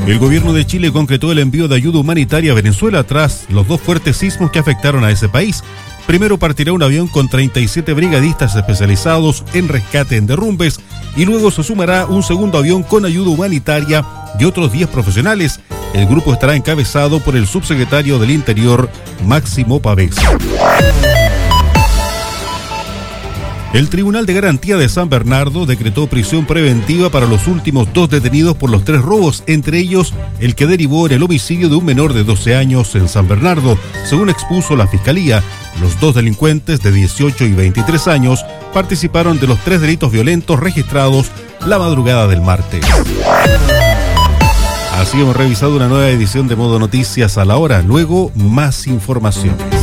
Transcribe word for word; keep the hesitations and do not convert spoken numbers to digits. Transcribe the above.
El gobierno de Chile concretó el envío de ayuda humanitaria a Venezuela tras los dos fuertes sismos que afectaron a ese país. Primero partirá un avión con treinta y siete brigadistas especializados en rescate en derrumbes y luego se sumará un segundo avión con ayuda humanitaria y otros diez profesionales. El grupo estará encabezado por el subsecretario del Interior, Máximo Pavés. El Tribunal de Garantía de San Bernardo decretó prisión preventiva para los últimos dos detenidos por los tres robos, entre ellos el que derivó en el homicidio de un menor de doce años en San Bernardo. Según expuso la Fiscalía, los dos delincuentes de dieciocho y veintitrés años participaron de los tres delitos violentos registrados la madrugada del martes. Así hemos revisado una nueva edición de Modo Noticias a la hora. Luego, más información.